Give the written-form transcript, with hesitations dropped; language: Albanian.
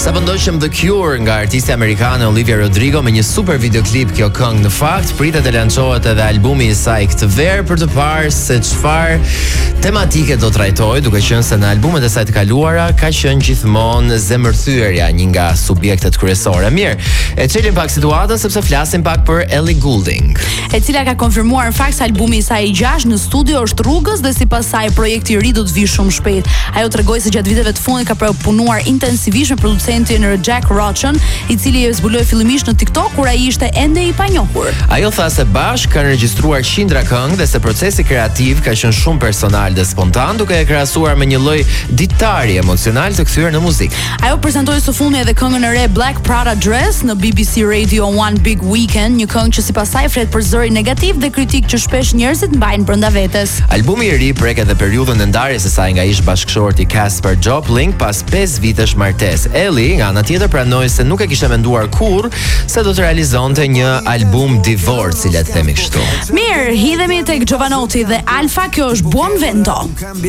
Sa pëndoshëm The Cure nga artisti amerikane Olivia Rodrigo me një super videoklip kjo këngë. Në fakt, pritet të lançohet edhe albumi i saj këtë verë për të parë se çfarë tematike do trajtojë, duke qenë se në albumet e saj të kaluara ka qenë gjithmonë zemërthyerja një nga subjektet kryesore. Mirë, e çelim pak situatën sepse flasim pak për Ellie Goulding, e cila ka konfirmuar në fakt se albumi i saj i 6 në studio është rrugës dhe sipas saj projekti i ri do të vijë shumë shpejt. Ajo tregoi se gjatë viteve të fundit ka punuar intensivisht me producentin Jack Rochen, i cili e zbuloi fillimisht në TikTok kur ai ishte ende i panjohur. Ajo tha se bashkë kanë regjistruar qindra këngë dhe se procesi kreativ ka qenë shumë personal dhe spontan, duke e krahasuar me një lloj ditari emocional të kthyer në muzikë. Ajo prezantoi së fundmi edhe këngën e re Black Prada Dress në BBC Radio One Big Weekend, një këngë që sipas saj flet për zëri negativ dhe kritik që shpesh njerëzit mbajnë brenda vetes. Albumi i ri prek edhe periudhën e ndarjes së saj nga ish bashkëshorti Casper Joplin pas 5 vitesh martesë. Ellie nga ana tjetër pranoi se nuk e kishte menduar kurrë se do të realizonte një album divorci, le të themi kështu. Mirë, hidhemi tek Jovanotti dhe Alfa, kjo është Buon Vento.